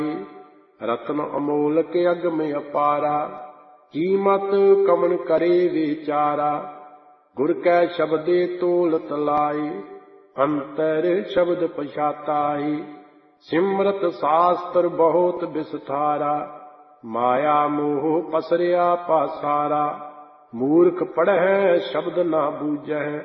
ਰਤਨ ਅਮੋਲਕ ਅਗਮ ਅਪਾਰਾ, ਕੀਮਤ ਕਮਨ ਕਰੇ ਵਿਚਾਰਾ। ਗੁਰ ਕੈ ਸ਼ਬਦੇ ਤੋਲਤ ਲਾਈ, ਅੰਤਰ ਸ਼ਬਦ ਪਛਾਤਾਈ। ਸਿਮਰਤ ਸ਼ਾਸਤਰ ਬਹੁਤ ਵਿਸਥਾਰਾ, ਮਾਇਆ ਮੋਹ ਪਸਰਿਆ ਪਾਸਾਰਾ। ਮੂਰਖ ਪੜ੍ਹੈ ਸ਼ਬਦ ਨਾ ਬੂਝੈ,